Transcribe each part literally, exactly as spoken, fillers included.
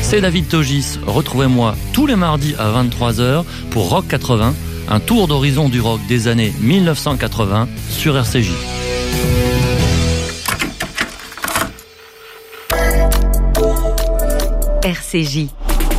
C'est David Togis. Retrouvez-moi tous les mardis à vingt-trois heures pour Rock quatre-vingts, un tour d'horizon du rock des années mille neuf cent quatre-vingts sur R C J. R C J.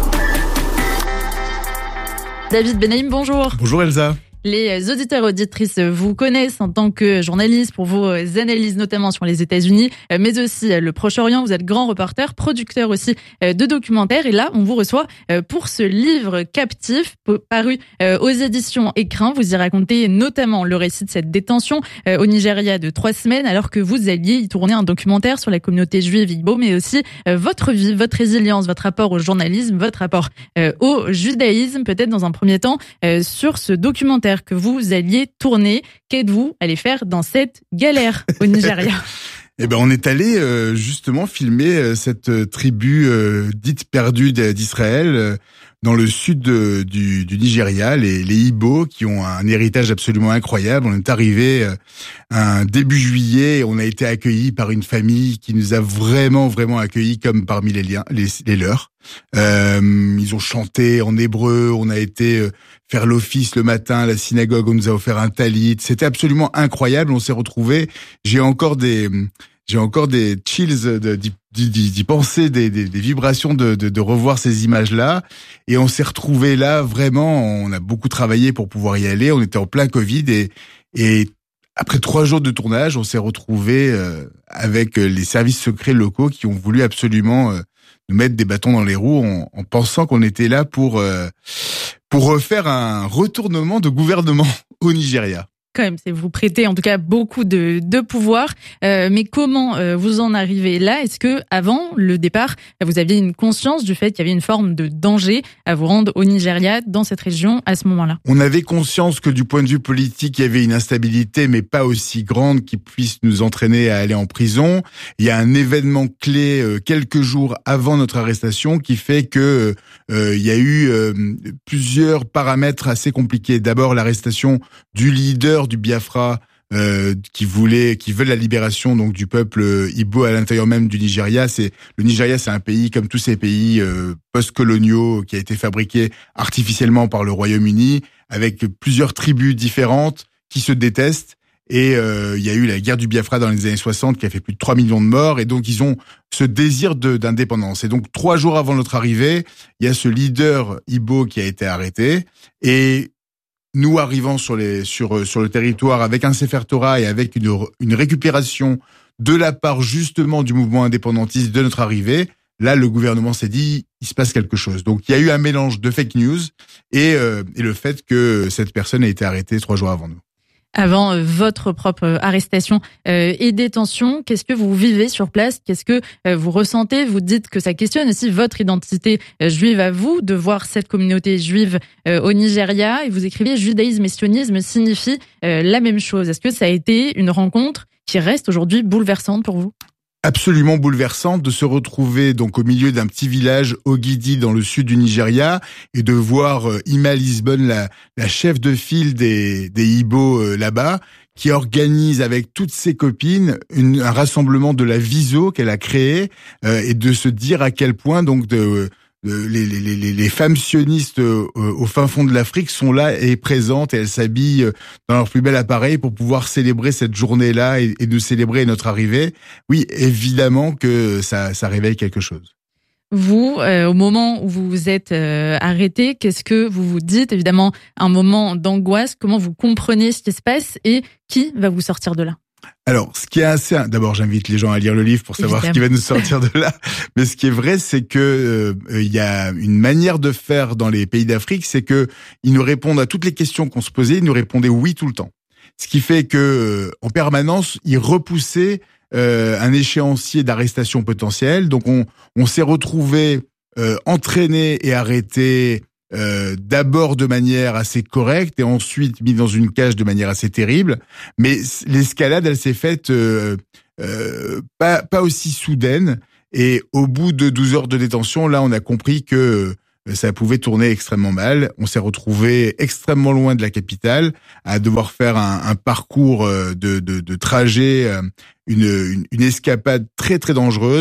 David Benaïm, bonjour. Bonjour Elsa. Les auditeurs et auditrices vous connaissent en tant que journaliste pour vos analyses notamment sur les États-Unis, mais aussi le Proche-Orient. Vous êtes grand reporter, producteur aussi de documentaires. Et là, on vous reçoit pour ce livre captif paru aux éditions Écrin. Vous y racontez notamment le récit de cette détention au Nigeria de trois semaines, alors que vous alliez y tourner un documentaire sur la communauté juive Igbo, mais aussi votre vie, votre résilience, votre rapport au journalisme, votre rapport au judaïsme, peut-être dans un premier temps, sur ce documentaire que vous alliez tourner. Qu'êtes-vous allé faire dans cette galère au Nigeria? Eh ben, on est allé euh, justement filmer euh, cette tribu euh, dite perdue d'Israël euh, dans le sud de, du, du Nigeria, les, les Igbo, qui ont un héritage absolument incroyable. On est arrivé euh, un début juillet, et on a été accueillis par une famille qui nous a vraiment, vraiment accueillis comme parmi les, liens, les, les leurs. Euh, ils ont chanté en hébreu, on a été euh, faire l'office le matin à la synagogue, on nous a offert un talit. C'était absolument incroyable. On s'est retrouvés. J'ai encore des, j'ai encore des chills de, d'y, d'y, d'y penser, des, des, des vibrations de, de, de revoir ces images-là. Et on s'est retrouvés là vraiment. On a beaucoup travaillé pour pouvoir y aller. On était en plein Covid et, et après trois jours de tournage, on s'est retrouvés euh, avec les services secrets locaux qui ont voulu absolument euh, nous mettre des bâtons dans les roues en, en pensant qu'on était là pour euh, pour refaire un retournement de gouvernement au Nigeria. Quand même, c'est vous prêtez en tout cas beaucoup de, de pouvoir. Euh, mais comment euh, vous en arrivez là? Est-ce que avant le départ, vous aviez une conscience du fait qu'il y avait une forme de danger à vous rendre au Nigeria, dans cette région, à ce moment-là? On avait conscience que du point de vue politique, il y avait une instabilité, mais pas aussi grande qui puisse nous entraîner à aller en prison. Il y a un événement clé euh, quelques jours avant notre arrestation qui fait que euh, il y a eu euh, plusieurs paramètres assez compliqués. D'abord, l'arrestation du leader du Biafra euh, qui voulait, qui veut la libération donc du peuple Igbo à l'intérieur même du Nigeria. C'est le Nigeria, c'est un pays comme tous ces pays euh, post-coloniaux qui a été fabriqué artificiellement par le Royaume-Uni avec plusieurs tribus différentes qui se détestent. Et euh, il y a eu la guerre du Biafra dans les années soixante qui a fait plus de trois millions de morts. Et donc, ils ont ce désir de, d'indépendance. Et donc, trois jours avant notre arrivée, il y a ce leader Igbo qui a été arrêté. Et nous arrivons sur les sur sur le territoire avec un Sefer Torah et avec une une récupération de la part justement du mouvement indépendantiste de notre arrivée. Là, le gouvernement s'est dit, il se passe quelque chose. Donc, il y a eu un mélange de fake news et euh, et le fait que cette personne a été arrêtée trois jours avant nous. Avant euh, votre propre arrestation euh, et détention, qu'est-ce que vous vivez sur place? Qu'est-ce que euh, vous ressentez? Vous dites que ça questionne aussi votre identité euh, juive à vous, de voir cette communauté juive euh, au Nigeria. Et vous écrivez « Judaïsme et sionisme signifient euh, la même chose ». Est-ce que ça a été une rencontre qui reste aujourd'hui bouleversante pour vous? Absolument bouleversante de se retrouver donc au milieu d'un petit village Ogidi dans le sud du Nigeria et de voir euh, Ima Lisbonne, la, la chef de file des, des Igbo euh, là-bas, qui organise avec toutes ses copines une, un rassemblement de la Viso qu'elle a créé euh, et de se dire à quel point donc de Les, les, les, les femmes sionistes euh, au fin fond de l'Afrique sont là et présentes et elles s'habillent dans leur plus bel appareil pour pouvoir célébrer cette journée-là et, et de célébrer notre arrivée. Oui, évidemment que ça, ça réveille quelque chose. Vous, euh, au moment où vous vous êtes euh, arrêté, qu'est-ce que vous vous dites? Évidemment, un moment d'angoisse. Comment vous comprenez ce qui se passe et qui va vous sortir de là? Alors, ce qui est assez... D'abord, j'invite les gens à lire le livre pour savoir Évidemment. Ce qui va nous sortir de là. Mais ce qui est vrai, c'est que euh, il y a une manière de faire dans les pays d'Afrique, c'est que ils nous répondent à toutes les questions qu'on se posait, ils nous répondaient oui tout le temps. Ce qui fait que euh, en permanence, ils repoussaient euh, un échéancier d'arrestation potentielle. Donc, on, on s'est retrouvés euh, entraînés et arrêtés Euh, d'abord de manière assez correcte et ensuite mis dans une cage de manière assez terrible. Mais l'escalade, elle s'est faite euh, euh, pas, pas aussi soudaine. Et au bout de douze heures de détention, là, on a compris que ça pouvait tourner extrêmement mal. On s'est retrouvé extrêmement loin de la capitale, à devoir faire un, un parcours de, de, de trajet, une, une, une escapade très très dangereuse,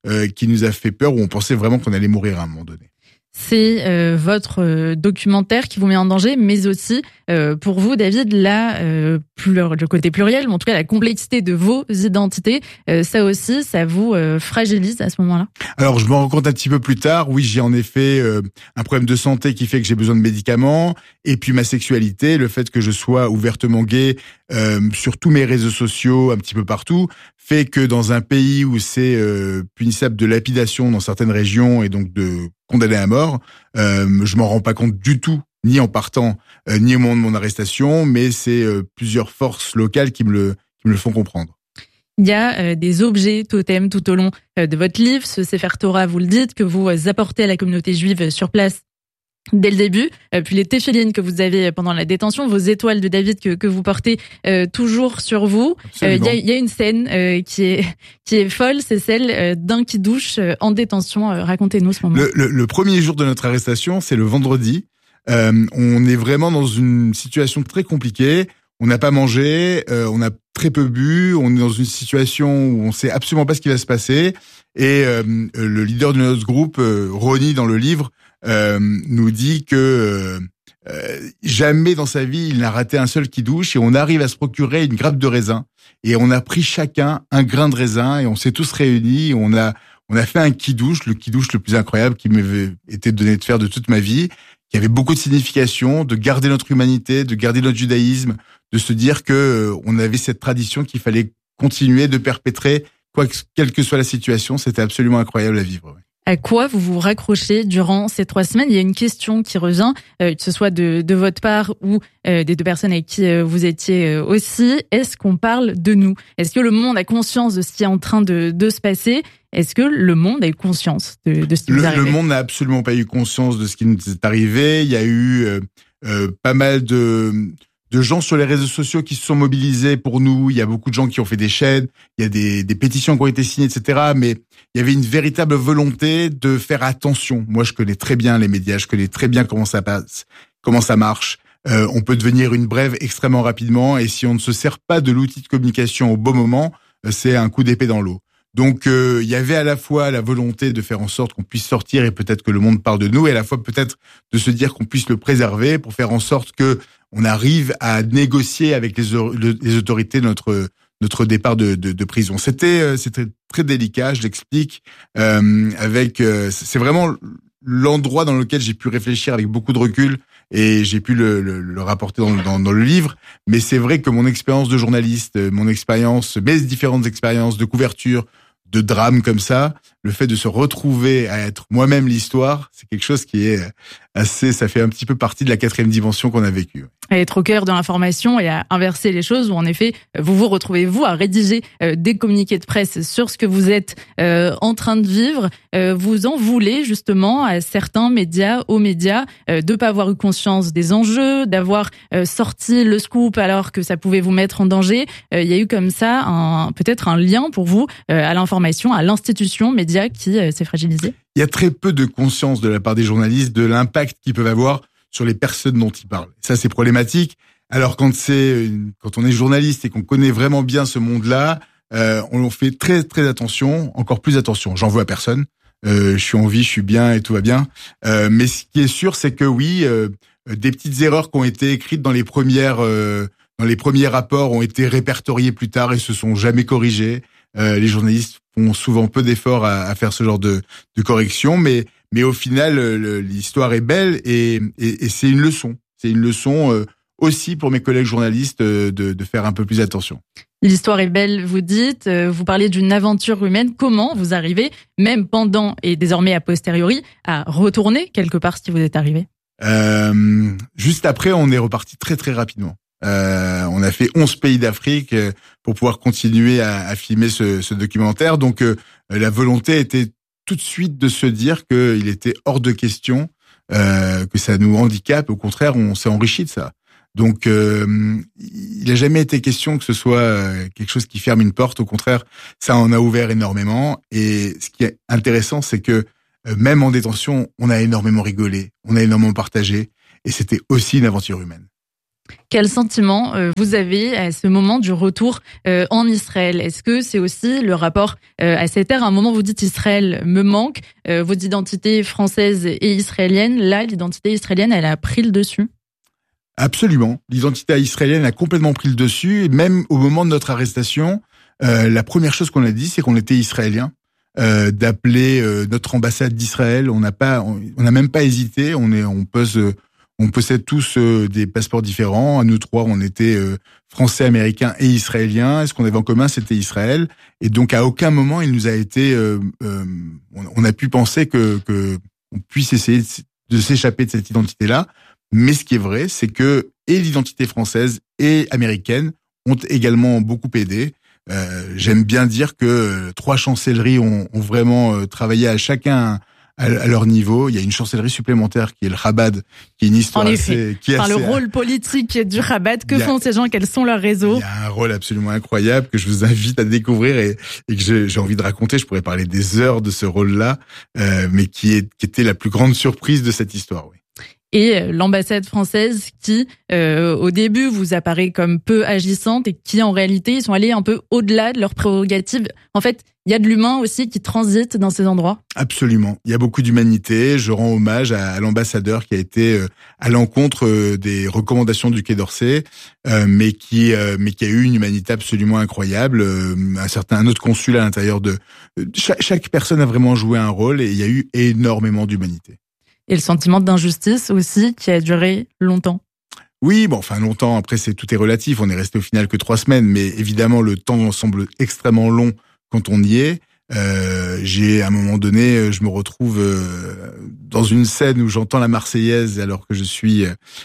euh, qui nous a fait peur, où on pensait vraiment qu'on allait mourir à un moment donné. C'est euh, votre euh, documentaire qui vous met en danger, mais aussi euh, pour vous, David, la, euh, plur, le côté pluriel, mais en tout cas la complexité de vos identités, euh, ça aussi, ça vous euh, fragilise à ce moment-là? Alors, je me rends compte un petit peu plus tard, oui, j'ai en effet euh, un problème de santé qui fait que j'ai besoin de médicaments, et puis ma sexualité, le fait que je sois ouvertement gay euh, sur tous mes réseaux sociaux, un petit peu partout, fait que dans un pays où c'est euh, punissable de lapidation dans certaines régions et donc de condamné à mort, euh, je m'en rends pas compte du tout, ni en partant, euh, ni au moment de mon arrestation, mais c'est euh, plusieurs forces locales qui me le, qui me le font comprendre. Il y a euh, des objets totems tout au long euh, de votre livre, ce Sefer Torah, vous le dites, que vous euh, apportez à la communauté juive sur place dès le début, euh, puis les téphilines que vous avez pendant la détention, vos étoiles de David que, que vous portez euh, toujours sur vous. Il euh, y, a, y a une scène euh, qui est qui est folle, c'est celle euh, d'un kidouche euh, en détention. Euh, racontez-nous ce moment. Le, le, le premier jour de notre arrestation, c'est le vendredi. Euh, on est vraiment dans une situation très compliquée. On n'a pas mangé, euh, on a très peu bu, on est dans une situation où on sait absolument pas ce qui va se passer. Et euh, le leader de notre groupe, euh, Ronnie, dans le livre, euh, nous dit que euh, euh, jamais dans sa vie il n'a raté un seul kidouche, et on arrive à se procurer une grappe de raisin. Et on a pris chacun un grain de raisin et on s'est tous réunis. On a on a fait un kidouche, le kidouche le plus incroyable qui m'avait été donné de faire de toute ma vie, qui avait beaucoup de signification, de garder notre humanité, de garder notre judaïsme, de se dire que euh, on avait cette tradition qu'il fallait continuer de perpétrer, quoi que, quelle que soit la situation. C'était absolument incroyable à vivre. Ouais. À quoi vous vous raccrochez durant ces trois semaines? Il y a une question qui revient, euh, que ce soit de, de votre part ou euh, des deux personnes avec qui euh, vous étiez euh, aussi. Est-ce qu'on parle de nous? Est-ce que le monde a conscience de ce qui est en train de, de se passer? Est-ce que le monde a eu conscience de, de ce qui le, nous est arrivé? Le monde n'a absolument pas eu conscience de ce qui nous est arrivé. Il y a eu euh, euh, pas mal de... de gens sur les réseaux sociaux qui se sont mobilisés pour nous. Il y a beaucoup de gens qui ont fait des chaînes, il y a des, des pétitions qui ont été signées, et cetera. Mais il y avait une véritable volonté de faire attention. Moi, je connais très bien les médias, je connais très bien comment ça passe, comment ça marche. Euh, on peut devenir une brève extrêmement rapidement, et si on ne se sert pas de l'outil de communication au bon moment, c'est un coup d'épée dans l'eau. Donc, euh, il y avait à la fois la volonté de faire en sorte qu'on puisse sortir et peut-être que le monde parle de nous, et à la fois peut-être de se dire qu'on puisse le préserver pour faire en sorte que on arrive à négocier avec les, les autorités de notre notre départ de, de, de prison. C'était c'était très délicat, je l'explique. Euh, avec euh, c'est vraiment l'endroit dans lequel j'ai pu réfléchir avec beaucoup de recul, et j'ai pu le, le, le rapporter dans, dans, dans le livre. Mais c'est vrai que mon expérience de journaliste, mon expérience, mes différentes expériences de couverture, de drame comme ça, le fait de se retrouver à être moi-même l'histoire, c'est quelque chose qui est assez, ça fait un petit peu partie de la quatrième dimension qu'on a vécue. À être au cœur de l'information et à inverser les choses, où en effet, vous vous retrouvez, vous, à rédiger euh, des communiqués de presse sur ce que vous êtes euh, en train de vivre. Euh, vous en voulez justement à certains médias, aux médias, euh, de pas avoir eu conscience des enjeux, d'avoir euh, sorti le scoop alors que ça pouvait vous mettre en danger. Euh, il y a eu comme ça un, peut-être un lien pour vous euh, à l'information, à l'institution média qui euh, s'est fragilisée. Il y a très peu de conscience de la part des journalistes de l'impact qu'ils peuvent avoir sur les personnes dont ils parlent. Ça, c'est problématique. Alors quand c'est quand on est journaliste et qu'on connaît vraiment bien ce monde-là, euh, on fait très très attention, encore plus attention. J'en veux à personne. Euh, je suis en vie, je suis bien et tout va bien. Euh, mais ce qui est sûr, c'est que oui, euh, des petites erreurs qui ont été écrites dans les premières euh, dans les premiers rapports ont été répertoriées plus tard et se sont jamais corrigées. Euh, les journalistes font souvent peu d'efforts à, à faire ce genre de, de correction, mais mais au final, le, l'histoire est belle et, et, et c'est une leçon. C'est une leçon euh, aussi pour mes collègues journalistes euh, de, de faire un peu plus attention. L'histoire est belle, vous dites. Vous parlez d'une aventure humaine. Comment vous arrivez, même pendant et désormais a posteriori, à retourner quelque part ce qui vous est arrivé? euh, Juste après, on est reparti très très rapidement. Euh, on a fait onze pays d'Afrique pour pouvoir continuer à, à filmer ce, ce documentaire. Donc euh, la volonté était tout de suite de se dire qu'il était hors de question euh, que ça nous handicape. Au contraire, on s'est enrichi de ça. Donc, euh, il n'a jamais été question que ce soit quelque chose qui ferme une porte. Au contraire, ça en a ouvert énormément. Et ce qui est intéressant, c'est que euh, même en détention, on a énormément rigolé, on a énormément partagé. Et c'était aussi une aventure humaine. Quel sentiment euh, vous avez à ce moment du retour euh, en Israël? Est-ce que c'est aussi le rapport euh, à cette ère? À un moment, vous dites Israël me manque, euh, votre identité française et israélienne. Là, l'identité israélienne, elle a pris le dessus? Absolument. L'identité israélienne a complètement pris le dessus. Et même au moment de notre arrestation, euh, la première chose qu'on a dit, c'est qu'on était israélien. Euh, d'appeler euh, notre ambassade d'Israël. On n'a pas, on n'a même pas hésité. On est, on pose, euh, on possède tous euh, des passeports différents. À nous trois, on était euh, français, américains et israéliens. Et ce qu'on avait en commun, c'était Israël. Et donc, à aucun moment, il nous a été, euh, euh, on, on a pu penser que, que on puisse essayer de, de s'échapper de cette identité-là. Mais ce qui est vrai, c'est que et l'identité française et américaine ont également beaucoup aidé. Euh, j'aime bien dire que euh, trois chancelleries ont, ont vraiment euh, travaillé à chacun à, à leur niveau. Il y a une chancellerie supplémentaire qui est le Chabad, qui est une histoire en assez... effet. Qui est enfin, assez, le rôle politique du Chabad, que a, font ces gens? Quels sont leurs réseaux? Il y a un rôle absolument incroyable que je vous invite à découvrir et, et que j'ai, j'ai envie de raconter. Je pourrais parler des heures de ce rôle-là, euh, mais qui, est, qui était la plus grande surprise de cette histoire, oui. Et l'ambassade française qui, euh, au début, vous apparaît comme peu agissante et qui, en réalité, ils sont allés un peu au-delà de leurs prérogatives. En fait, il y a de l'humain aussi qui transite dans ces endroits. Absolument. Il y a beaucoup d'humanité. Je rends hommage à, à l'ambassadeur qui a été euh, à l'encontre euh, des recommandations du Quai d'Orsay, euh, mais qui euh, mais qui a eu une humanité absolument incroyable. Euh, un certain un autre consul à l'intérieur de euh, chaque, chaque personne a vraiment joué un rôle et il y a eu énormément d'humanité. Et le sentiment d'injustice aussi qui a duré longtemps. Oui, bon, enfin longtemps. Après, c'est tout est relatif. On est resté au final que trois semaines, mais évidemment le temps semble extrêmement long quand on y est. Euh, j'ai à un moment donné, je me retrouve euh, dans une scène où j'entends la Marseillaise alors que je suis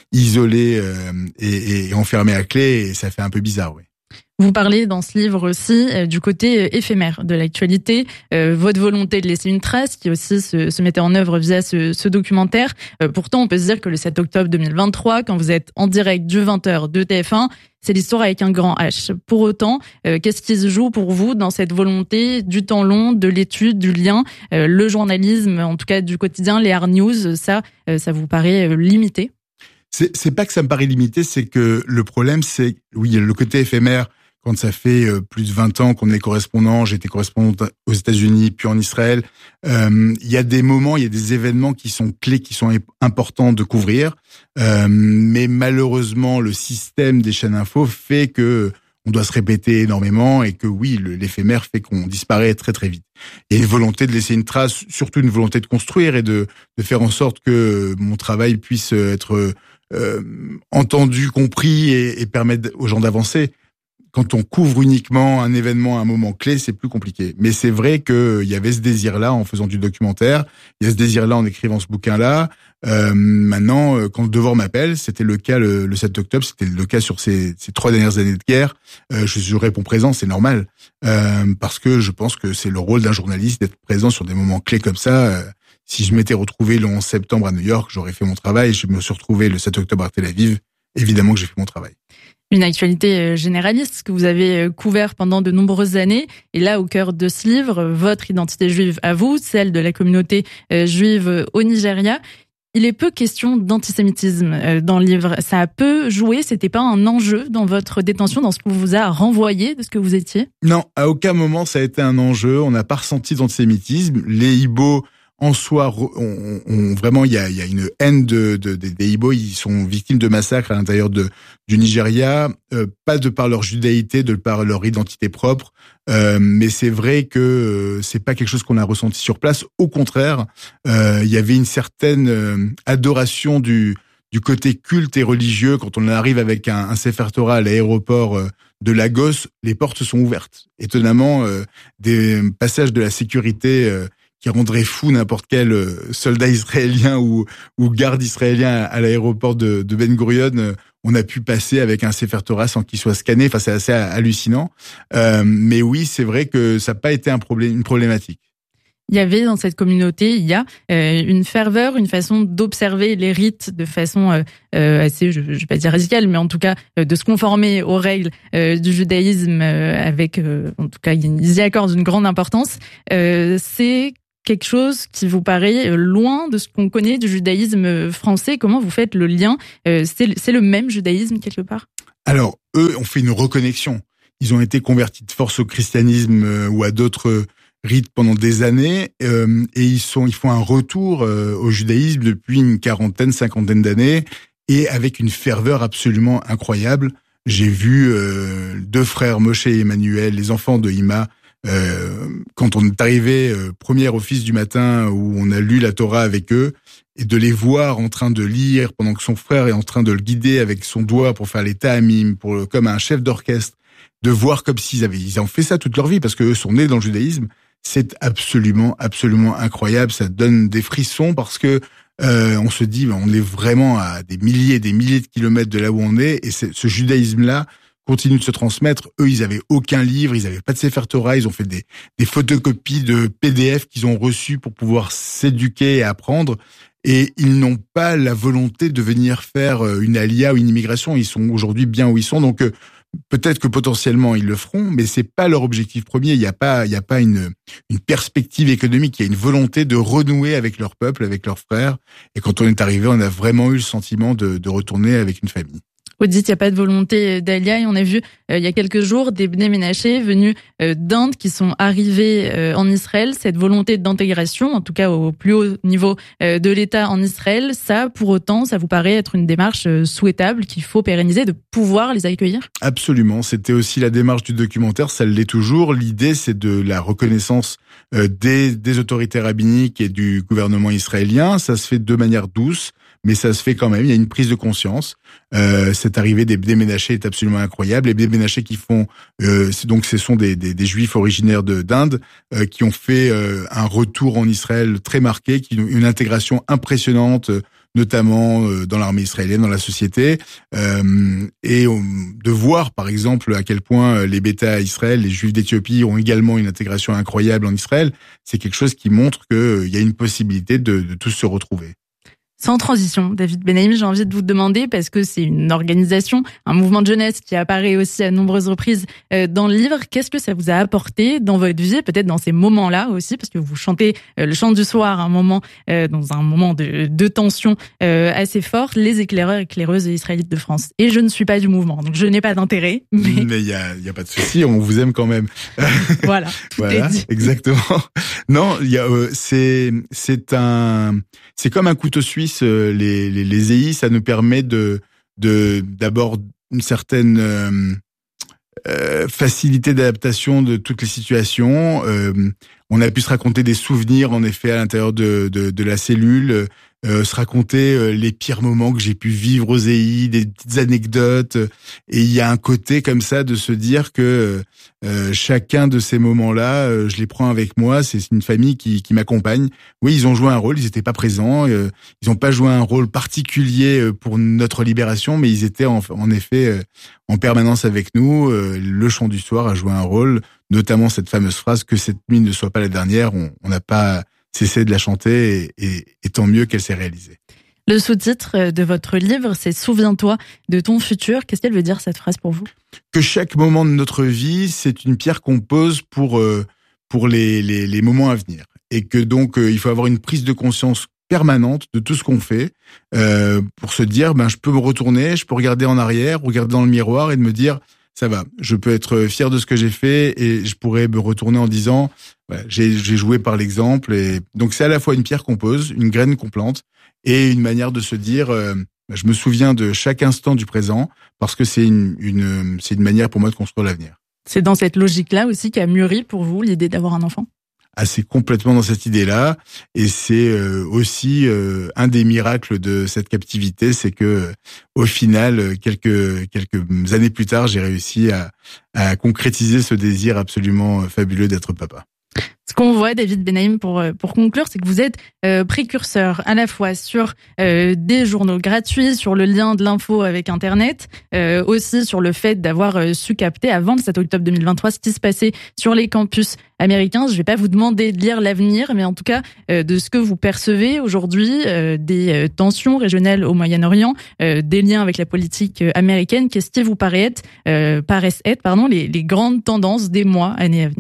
isolé euh, et, et enfermé à clé, et ça fait un peu bizarre, oui. Vous parlez dans ce livre aussi euh, du côté euh, éphémère de l'actualité, euh, votre volonté de laisser une trace qui aussi se, se mettait en œuvre via ce, ce documentaire. Euh, pourtant, on peut se dire que le sept octobre deux mille vingt-trois, quand vous êtes en direct du vingt heures de T F un, c'est l'histoire avec un grand H. Pour autant, euh, qu'est-ce qui se joue pour vous dans cette volonté du temps long, de l'étude, du lien, euh, le journalisme, en tout cas du quotidien, les hard news, ça, euh, ça vous paraît euh, limité? C'est, c'est pas que ça me paraît limité, c'est que le problème, c'est, oui, le côté éphémère. Quand ça fait plus de vingt ans qu'on est correspondant, j'ai été correspondant aux États-Unis puis en Israël, euh, il y a des moments, il y a des événements qui sont clés, qui sont importants de couvrir, euh, mais malheureusement le système des chaînes info fait que on doit se répéter énormément et que oui, le, l'éphémère fait qu'on disparaît très très vite. Il y a une volonté de laisser une trace, surtout une volonté de construire et de, de faire en sorte que mon travail puisse être euh, entendu, compris et, et permettre aux gens d'avancer. Quand on couvre uniquement un événement à un moment clé, c'est plus compliqué. Mais c'est vrai qu'il y avait ce désir-là en faisant du documentaire, il y a ce désir-là en écrivant ce bouquin-là. Euh, maintenant, quand le devoir m'appelle, c'était le cas le, le sept octobre, c'était le cas sur ces, ces trois dernières années de guerre. Euh, je, je réponds présent, c'est normal, euh, parce que je pense que c'est le rôle d'un journaliste d'être présent sur des moments clés comme ça. Euh, si je m'étais retrouvé le onze septembre à New York, j'aurais fait mon travail. Je me suis retrouvé le sept octobre à Tel Aviv. Évidemment que j'ai fait mon travail. Une actualité généraliste que vous avez couvert pendant de nombreuses années. Et là, au cœur de ce livre, votre identité juive à vous, celle de la communauté juive au Nigeria. Il est peu question d'antisémitisme dans le livre. Ça a peu joué, c'était pas un enjeu dans votre détention, dans ce qu'on vous a renvoyé de ce que vous étiez? Non, à aucun moment ça a été un enjeu. On n'a pas ressenti d'antisémitisme. Les Ibo en soi, on, on, vraiment, il y a, il y a une haine de, de, de, des Ibo. Ils sont victimes de massacres à l'intérieur de, du Nigeria, euh, pas de par leur judaïté, de par leur identité propre. Euh, mais c'est vrai que euh, c'est pas quelque chose qu'on a ressenti sur place. Au contraire, euh, il y avait une certaine euh, adoration du, du côté culte et religieux. Quand on arrive avec un, un Sefer Torah à l'aéroport euh, de Lagos, les portes sont ouvertes. Étonnamment, euh, des passages de la sécurité euh, qui rendrait fou n'importe quel soldat israélien ou, ou garde israélien à l'aéroport de, de Ben Gurion. On a pu passer avec un Sefer Torah sans qu'il soit scanné. Enfin, c'est assez hallucinant. Euh, mais oui, c'est vrai que ça n'a pas été un problème, une problématique. Il y avait dans cette communauté, il y a euh, une ferveur, une façon d'observer les rites de façon euh, assez, je ne vais pas dire radicale, mais en tout cas euh, de se conformer aux règles euh, du judaïsme euh, avec, euh, en tout cas, ils y accordent une grande importance. Euh, c'est quelque chose qui vous paraît loin de ce qu'on connaît du judaïsme français. Comment vous faites le lien ? euh, c'est, c'est le même judaïsme quelque part ? Alors, eux ont fait une reconnexion. Ils ont été convertis de force au christianisme euh, ou à d'autres rites pendant des années, euh, et ils sont, ils font un retour euh, au judaïsme depuis une quarantaine, cinquantaine d'années, et avec une ferveur absolument incroyable. J'ai vu euh, deux frères, Moshe et Emmanuel, les enfants de Ima, euh, quand on est arrivé euh, premier office du matin où on a lu la Torah avec eux, et de les voir en train de lire pendant que son frère est en train de le guider avec son doigt pour faire les ta'amim, pour comme un chef d'orchestre, de voir comme s'ils avaient, ils ont fait ça toute leur vie parce qu'eux sont nés dans le judaïsme. C'est absolument, absolument incroyable. Ça donne des frissons parce que euh, on se dit, on est vraiment à des milliers, des milliers de kilomètres de là où on est, et c'est, ce judaïsme-là continue de se transmettre. Eux, ils avaient aucun livre, ils avaient pas de Sefer Torah, ils ont fait des, des photocopies de P D F qu'ils ont reçues pour pouvoir s'éduquer et apprendre. Et ils n'ont pas la volonté de venir faire une alia ou une immigration. Ils sont aujourd'hui bien où ils sont. Donc, peut-être que potentiellement ils le feront, mais c'est pas leur objectif premier. Il n'y a pas, il y a pas une, une perspective économique. Il y a une volonté de renouer avec leur peuple, avec leurs frères. Et quand on est arrivé, on a vraiment eu le sentiment de, de retourner avec une famille. Vous dites qu'il n'y a pas de volonté d'Alia, et on a vu euh, il y a quelques jours des Bnei Menaché venus euh, d'Inde qui sont arrivés euh, en Israël. Cette volonté d'intégration, en tout cas au plus haut niveau euh, de l'État en Israël, ça, pour autant, ça vous paraît être une démarche euh, souhaitable qu'il faut pérenniser, de pouvoir les accueillir ? Absolument. C'était aussi la démarche du documentaire, ça l'est toujours. L'idée, c'est de la reconnaissance euh, des, des autorités rabbiniques et du gouvernement israélien. Ça se fait de manière douce, mais ça se fait quand même. Il y a une prise de conscience. Euh, cette arrivée des Bnei Menaché est absolument incroyable. Les Bnei Menaché qui font, euh, c'est donc ce sont des, des, des Juifs originaires de, d'Inde euh, qui ont fait euh, un retour en Israël très marqué, qui ont une intégration impressionnante, notamment euh, dans l'armée israélienne, dans la société, euh, et euh, de voir par exemple à quel point les Beta Israël, les Juifs d'Éthiopie ont également une intégration incroyable en Israël. C'est quelque chose qui montre qu'il euh, y a une possibilité de, de tous se retrouver. Sans transition, David Benaïm, j'ai envie de vous demander, parce que c'est une organisation, un mouvement de jeunesse qui apparaît aussi à nombreuses reprises dans le livre, qu'est-ce que ça vous a apporté dans votre vie, peut-être dans ces moments-là aussi, parce que vous chantez le chant du soir, un moment, dans un moment de, de tension assez forte, les éclaireurs et éclaireuses israélites de France. Et je ne suis pas du mouvement, donc je n'ai pas d'intérêt. Mais mais il y a, y a pas de souci, on vous aime quand même. Voilà, tout voilà, est dit. Exactement. Non, il y a, euh, c'est, c'est un, c'est comme un couteau suisse. Les, les, les E I, ça nous permet de, de, d'abord une certaine euh, euh, facilité d'adaptation de toutes les situations. Euh, on a pu se raconter des souvenirs, en effet, à l'intérieur de, de, de la cellule, euh, se raconter euh, les pires moments que j'ai pu vivre aux E I, des petites anecdotes. Et il y a un côté comme ça de se dire que euh, chacun de ces moments-là, euh, je les prends avec moi. C'est une famille qui, qui m'accompagne. Oui, ils ont joué un rôle, ils n'étaient pas présents. Euh, ils n'ont pas joué un rôle particulier pour notre libération, mais ils étaient en, en effet euh, en permanence avec nous. Euh, le chant du soir a joué un rôle, notamment cette fameuse phrase « que cette nuit ne soit pas la dernière ». On n'a pas cessé de la chanter et, et, et tant mieux qu'elle s'est réalisée. Le sous-titre de votre livre, c'est « Souviens-toi de ton futur ». Qu'est-ce qu'elle veut dire, cette phrase, pour vous ? Que chaque moment de notre vie, c'est une pierre qu'on pose pour, euh, pour les, les, les moments à venir. Et que donc, euh, il faut avoir une prise de conscience permanente de tout ce qu'on fait euh, pour se dire, ben, je peux me retourner, je peux regarder en arrière, regarder dans le miroir et de me dire, ça va, je peux être fier de ce que j'ai fait et je pourrais me retourner en disant, voilà, j'ai, j'ai joué par l'exemple. Et donc, c'est à la fois une pierre qu'on pose, une graine qu'on plante et une manière de se dire, euh, je me souviens de chaque instant du présent parce que c'est une, une, c'est une manière pour moi de construire l'avenir. C'est dans cette logique-là aussi qu'a mûri pour vous l'idée d'avoir un enfant ? Ah, c'est complètement dans cette idée-là, et c'est euh, aussi euh, un des miracles de cette captivité, c'est que euh, au final, quelques quelques années plus tard, j'ai réussi à, à concrétiser ce désir absolument fabuleux d'être papa. Ce qu'on voit, David Benaïm, pour pour conclure, c'est que vous êtes euh, précurseur à la fois sur euh, des journaux gratuits, sur le lien de l'info avec Internet, euh, aussi sur le fait d'avoir euh, su capter avant le sept octobre deux mille vingt-trois ce qui se passait sur les campus américains. Je vais pas vous demander de lire l'avenir, mais en tout cas euh, de ce que vous percevez aujourd'hui, euh, des euh, tensions régionales au Moyen-Orient, euh, des liens avec la politique américaine. Qu'est-ce qui vous paraît être, euh, paraissent être, pardon, les, les grandes tendances des mois, années à venir ?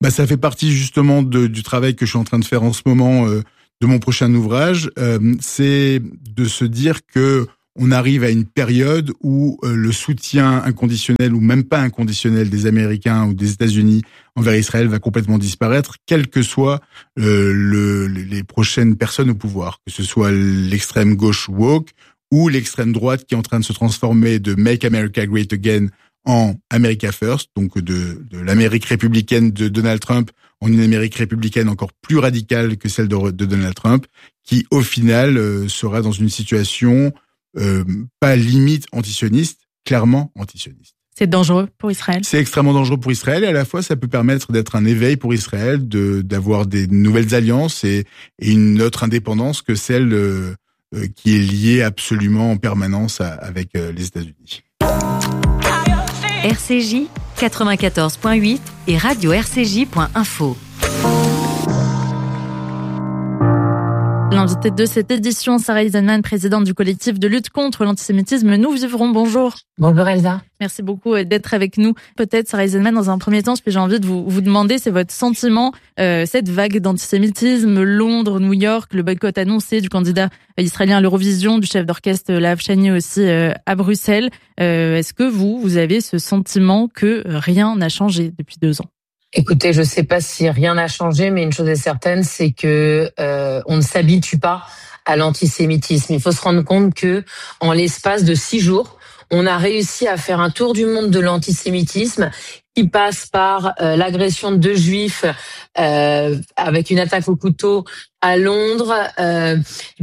Bah, ça fait partie justement de, du travail que je suis en train de faire en ce moment, euh, de mon prochain ouvrage. Euh, c'est de se dire que on arrive à une période où euh, le soutien inconditionnel ou même pas inconditionnel des Américains ou des États-Unis envers Israël va complètement disparaître, quelles que soient euh, le, les prochaines personnes au pouvoir, que ce soit l'extrême gauche woke ou l'extrême droite qui est en train de se transformer de Make America Great Again en America First, donc de, de l'Amérique républicaine de Donald Trump en une Amérique républicaine encore plus radicale que celle de, de Donald Trump, qui au final euh, sera dans une situation euh, pas limite antisioniste, clairement antisioniste. C'est dangereux pour Israël. C'est extrêmement dangereux pour Israël et à la fois ça peut permettre d'être un éveil pour Israël, de d'avoir des nouvelles alliances et, et une autre indépendance que celle euh, euh, qui est liée absolument en permanence à, avec euh, les États-Unis. R C J quatre-vingt-quatorze point huit et radio r c j point info. L'invitée de cette édition, Sarah Eisenman, présidente du collectif de lutte contre l'antisémitisme. Nous vivrons. Bonjour. Bonjour Elsa. Merci beaucoup d'être avec nous. Peut-être, Sarah Eisenman, dans un premier temps, j'ai envie de vous, vous demander, c'est votre sentiment, euh, cette vague d'antisémitisme, Londres, New York, le boycott annoncé du candidat israélien à l'Eurovision, du chef d'orchestre Lav Shani aussi euh, à Bruxelles. Euh, est-ce que vous, vous avez ce sentiment que rien n'a changé depuis deux ans ? Écoutez, je sais pas si rien n'a changé, mais une chose est certaine, c'est que euh, on ne s'habitue pas à l'antisémitisme. Il faut se rendre compte que en l'espace de six jours, on a réussi à faire un tour du monde de l'antisémitisme qui passe par euh, l'agression de deux juifs euh, avec une attaque au couteau à Londres, euh,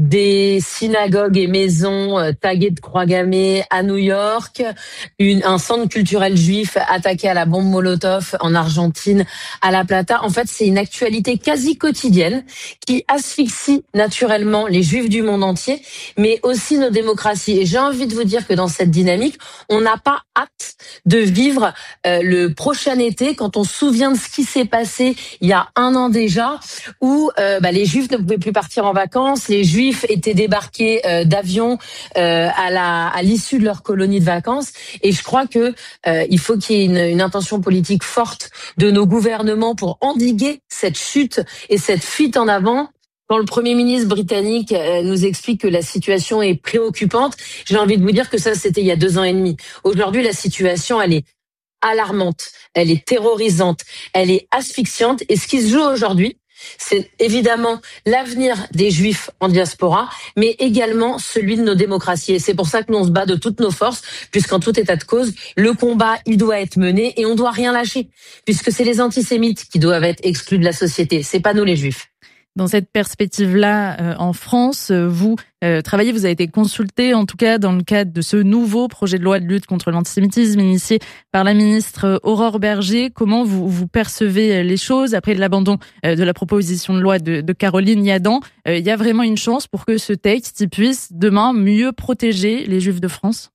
des synagogues et maisons euh, taguées de croix gammées à New York, une, un centre culturel juif attaqué à la bombe Molotov en Argentine, à La Plata. En fait, c'est une actualité quasi quotidienne qui asphyxie naturellement les juifs du monde entier, mais aussi nos démocraties. Et j'ai envie de vous dire que dans cette dynamique, on n'a pas hâte de vivre euh, le prochain été, quand on se souvient de ce qui s'est passé il y a un an déjà, où euh, bah, les juifs ne pouvaient plus partir en vacances, les juifs étaient débarqués euh, d'avions euh, à la à l'issue de leur colonie de vacances, et je crois que euh, il faut qu'il y ait une, une intention politique forte de nos gouvernements pour endiguer cette chute et cette fuite en avant. Quand le Premier ministre britannique euh, nous explique que la situation est préoccupante, j'ai envie de vous dire que ça, c'était il y a deux ans et demi. Aujourd'hui, la situation, elle est alarmante, elle est terrorisante, elle est asphyxiante. Et ce qui se joue aujourd'hui, c'est évidemment l'avenir des Juifs en diaspora, mais également celui de nos démocraties. Et c'est pour ça que nous on se bat de toutes nos forces, puisqu'en tout état de cause, le combat, il doit être mené et on doit rien lâcher, puisque c'est les antisémites qui doivent être exclus de la société, c'est pas nous les Juifs. Dans cette perspective-là, euh, en France, vous euh, travaillez, vous avez été consulté, en tout cas dans le cadre de ce nouveau projet de loi de lutte contre l'antisémitisme initié par la ministre Aurore Bergé. Comment vous, vous percevez les choses après l'abandon euh, de la proposition de loi de, de Caroline Yadan? euh, Il y a vraiment une chance pour que ce texte puisse demain mieux protéger les Juifs de France?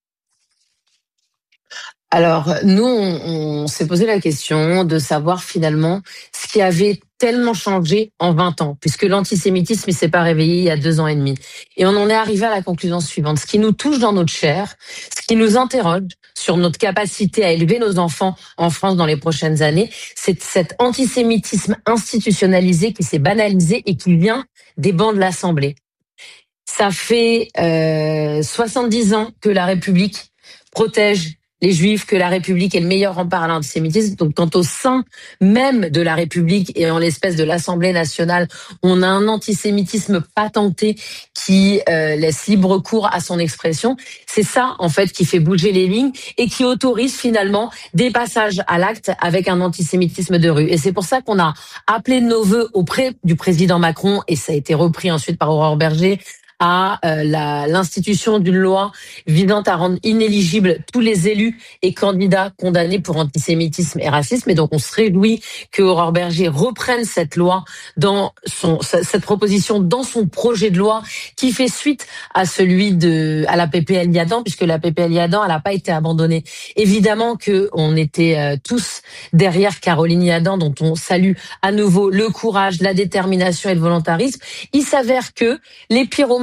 Alors, nous, on, on s'est posé la question de savoir finalement ce qui avait tellement changé en vingt ans, puisque l'antisémitisme ne s'est pas réveillé il y a deux ans et demi. Et on en est arrivé à la conclusion suivante. Ce qui nous touche dans notre chair, ce qui nous interroge sur notre capacité à élever nos enfants en France dans les prochaines années, c'est cet antisémitisme institutionnalisé qui s'est banalisé et qui vient des bancs de l'Assemblée. Ça fait euh, soixante-dix ans que la République protège les Juifs, que la République est le meilleur rempart à l'antisémitisme. Donc, quand au sein même de la République et en l'espèce de l'Assemblée nationale, on a un antisémitisme patenté qui euh, laisse libre cours à son expression, c'est ça, en fait, qui fait bouger les lignes et qui autorise finalement des passages à l'acte avec un antisémitisme de rue. Et c'est pour ça qu'on a appelé de nos vœux auprès du président Macron, et ça a été repris ensuite par Aurore Bergé, à euh, la, l'institution d'une loi visant à rendre inéligibles tous les élus et candidats condamnés pour antisémitisme et racisme. Et donc, on se réjouit que Aurore Bergé reprenne cette loi dans son, cette proposition dans son projet de loi qui fait suite à celui de, à la P P L Yadan, puisque la P P L Yadan, elle n'a pas été abandonnée. Évidemment que on était euh, tous derrière Caroline Yadan, dont on salue à nouveau le courage, la détermination et le volontarisme. Il s'avère que les pyromanes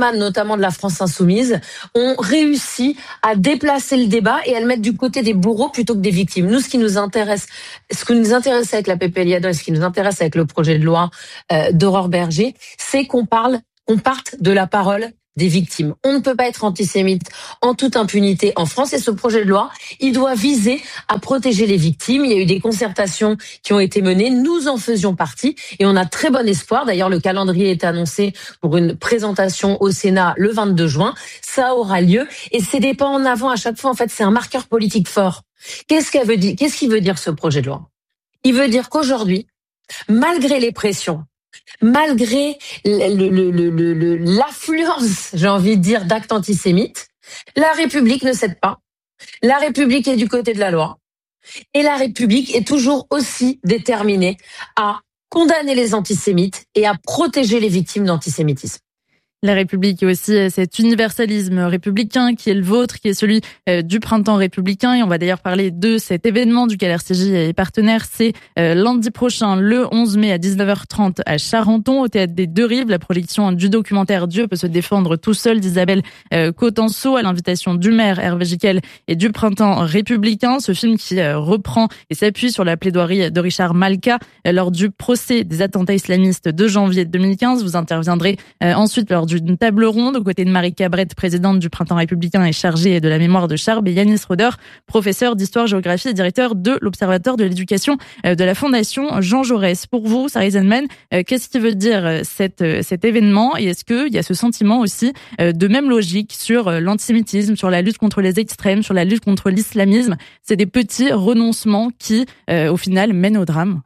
émanent notamment de la France insoumise, ont réussi à déplacer le débat et à le mettre du côté des bourreaux plutôt que des victimes. Nous, ce qui nous intéresse, ce qui nous intéresse avec la P P L Yadon, ce qui nous intéresse avec le projet de loi euh, d'Aurore Bergé, c'est qu'on parle, qu'on parte de la parole des victimes. On ne peut pas être antisémite en toute impunité en France et ce projet de loi, il doit viser à protéger les victimes. Il y a eu des concertations qui ont été menées, nous en faisions partie et on a très bon espoir. D'ailleurs, le calendrier est annoncé pour une présentation au Sénat le vingt-deux juin. Ça aura lieu et ces débats en avant à chaque fois, en fait, c'est un marqueur politique fort. Qu'est-ce qu'elle veut dire, qu'est-ce qu'il veut dire ce projet de loi? Il veut dire qu'aujourd'hui, malgré les pressions, malgré le, le, le, le, l'affluence, j'ai envie de dire, d'actes antisémites, la République ne cède pas. La République est du côté de la loi. Et la République est toujours aussi déterminée à condamner les antisémites et à protéger les victimes d'antisémitisme. La République est aussi cet universalisme républicain qui est le vôtre, qui est celui du printemps républicain. Et on va d'ailleurs parler de cet événement duquel R C J est partenaire. C'est lundi prochain, le onze mai à dix-neuf heures trente à Charenton, au Théâtre des Deux Rives. La projection du documentaire Dieu peut se défendre tout seul d'Isabelle Cotenceau à l'invitation du maire Hervé Gicquel et du printemps républicain. Ce film qui reprend et s'appuie sur la plaidoirie de Richard Malka lors du procès des attentats islamistes de janvier deux mille quinze. Vous interviendrez ensuite lors d'une table ronde aux côtés de Marie Cabrette, présidente du Printemps républicain et chargée de la mémoire de Charb, et Yanis Roder, professeur d'histoire-géographie et directeur de l'Observatoire de l'éducation de la Fondation Jean Jaurès. Pour vous, Sarah Zenman, qu'est-ce qui veut dire cette, cet événement et est-ce qu'il y a ce sentiment aussi de même logique sur l'antisémitisme, sur la lutte contre les extrêmes, sur la lutte contre l'islamisme? C'est des petits renoncements qui, au final, mènent au drame.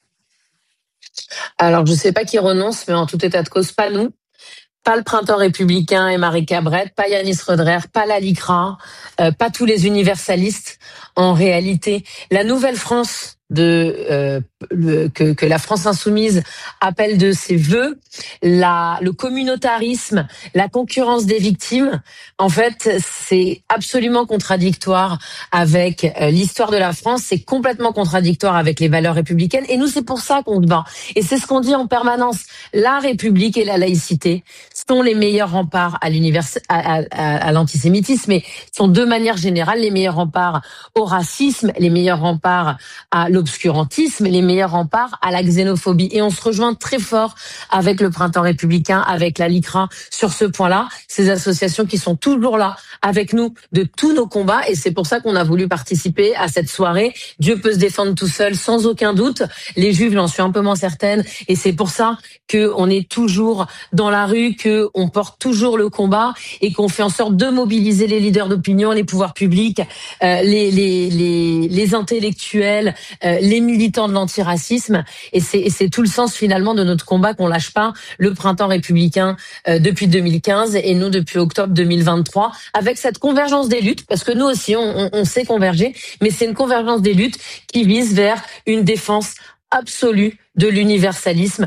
Alors, je ne sais pas qui renonce, mais en tout état de cause, pas nous. Pas le Printemps républicain et Marie Cabrette, pas Yanis Roder, pas la LICRA, euh, pas tous les universalistes. En réalité, la nouvelle France de euh, le, que, que la France insoumise appelle de ses vœux, la, le communautarisme, la concurrence des victimes, en fait, c'est absolument contradictoire avec euh, l'histoire de la France, c'est complètement contradictoire avec les valeurs républicaines, et nous, c'est pour ça qu'on se bat. Et c'est ce qu'on dit en permanence. La République et la laïcité sont les meilleurs remparts à, l'univers, à, à, à l'antisémitisme, mais sont de manière générale les meilleurs remparts au racisme, les meilleurs remparts à l'obscurantisme, les meilleurs remparts à la xénophobie. Et on se rejoint très fort avec le Printemps républicain, avec la LICRA sur ce point-là. Ces associations qui sont toujours là avec nous de tous nos combats. Et c'est pour ça qu'on a voulu participer à cette soirée. Dieu peut se défendre tout seul, sans aucun doute. Les Juifs, j'en suis un peu moins certaine. Et c'est pour ça qu'on est toujours dans la rue, qu'on porte toujours le combat et qu'on fait en sorte de mobiliser les leaders d'opinion, les pouvoirs publics, euh, les, les, les, les intellectuels, euh, les militants de l'antiracisme. Et c'est, et c'est tout le sens finalement de notre combat qu'on lâche pas. Le Printemps républicain euh, depuis deux mille quinze et nous depuis octobre deux mille vingt-trois, avec cette convergence des luttes, parce que nous aussi on, on, on sait converger, mais c'est une convergence des luttes qui vise vers une défense absolue de l'universalisme.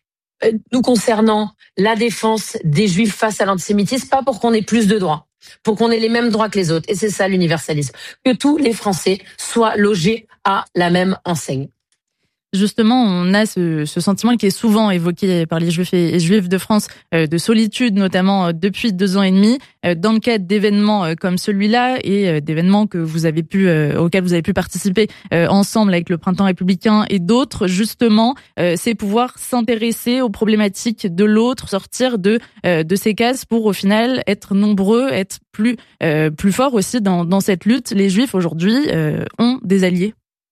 Nous concernant la défense des Juifs face à l'antisémitisme, pas pour qu'on ait plus de droits, pour qu'on ait les mêmes droits que les autres. Et c'est ça l'universalisme. Que tous les Français soient logés à la même enseigne. Justement, on a ce, ce sentiment qui est souvent évoqué par les Juifs et Juifs de France, euh, de solitude, notamment euh, depuis deux ans et demi, euh, dans le cadre d'événements euh, comme celui-là et euh, d'événements que vous avez pu, euh, auxquels vous avez pu participer euh, ensemble avec le Printemps républicain et d'autres. Justement, euh, c'est pouvoir s'intéresser aux problématiques de l'autre, sortir de euh, de ces cases pour au final être nombreux, être plus euh, plus forts aussi dans dans cette lutte. Les Juifs aujourd'hui euh, ont des alliés.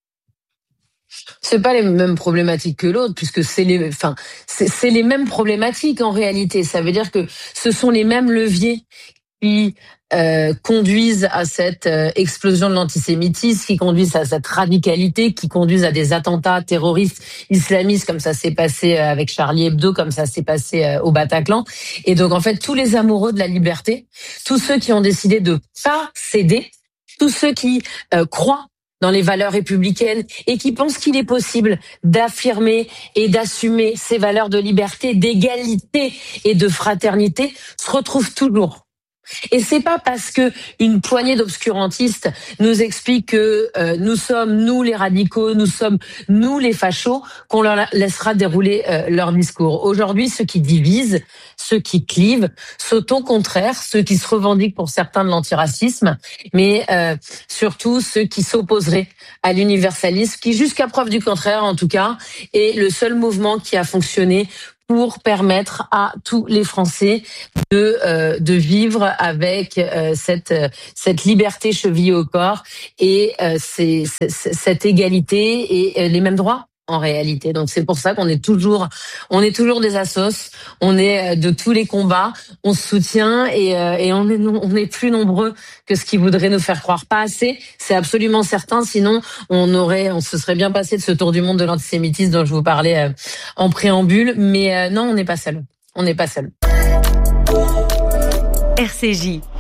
C'est pas les mêmes problématiques que l'autre, puisque c'est les, enfin, c'est, c'est les mêmes problématiques en réalité. Ça veut dire que ce sont les mêmes leviers qui euh, conduisent à cette euh, explosion de l'antisémitisme, qui conduisent à cette radicalité, qui conduisent à des attentats terroristes islamistes, comme ça s'est passé avec Charlie Hebdo, comme ça s'est passé euh, au Bataclan. Et donc en fait, tous les amoureux de la liberté, tous ceux qui ont décidé de pas céder, tous ceux qui euh, croient dans les valeurs républicaines et qui pensent qu'il est possible d'affirmer et d'assumer ces valeurs de liberté, d'égalité et de fraternité, se retrouvent toujours Et c'est pas parce que une poignée d'obscurantistes nous explique que euh, nous sommes nous les radicaux, nous sommes nous les fachos, qu'on leur laissera dérouler euh, leur discours. Aujourd'hui, ceux qui divisent, ceux qui clivent, sont au contraire ceux qui se revendiquent pour certains de l'antiracisme, mais euh, surtout ceux qui s'opposeraient à l'universalisme, qui jusqu'à preuve du contraire, en tout cas, est le seul mouvement qui a fonctionné pour permettre à tous les Français de euh, de vivre avec euh, cette cette liberté chevillée au corps et euh, c'est, c'est, cette égalité et euh, les mêmes droits en réalité. Donc c'est pour ça qu'on est toujours on est toujours des assos, on est de tous les combats, on se soutient et euh, et on est on est plus nombreux que ce qu'ils voudraient nous faire croire. Pas assez, c'est absolument certain, sinon on aurait on se serait bien passé de ce tour du monde de l'antisémitisme dont je vous parlais euh, en préambule, mais euh, non, on n'est pas seul. On n'est pas seul. R C J